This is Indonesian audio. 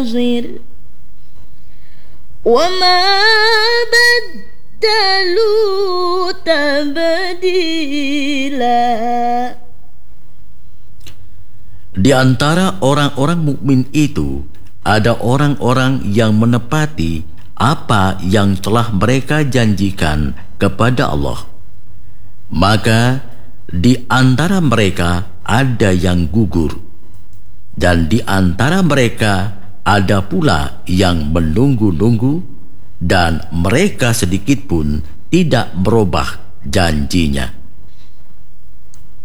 وما بدلوا تبديلا. Di antara orang-orang mukmin itu ada orang-orang yang menepati apa yang telah mereka janjikan kepada Allah. Maka di antara mereka ada yang gugur, dan di antara mereka ada pula yang menunggu-nunggu, dan mereka sedikit pun tidak berubah janjinya.